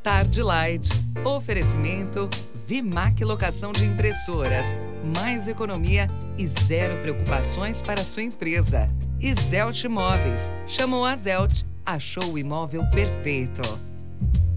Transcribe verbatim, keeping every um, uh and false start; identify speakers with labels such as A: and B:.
A: Tarde Light. Oferecimento Vimac Locação de Impressoras. Mais economia e zero preocupações para sua empresa. E Zelt Imóveis. Chamou a Zelt, achou o imóvel perfeito.